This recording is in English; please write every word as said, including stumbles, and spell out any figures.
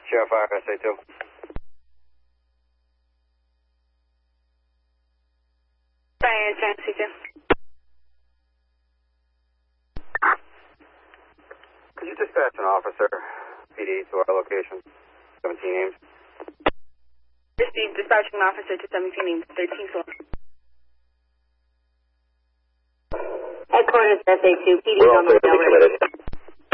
Sheriff Fire, S A two. Diane, S A two. Could you dispatch an officer, P D, to our location, seventeen Ames? Received dispatching officer to seventeen Ames, thirteenth floor. Headquarters S A two, P D We're on the also railroad. committed.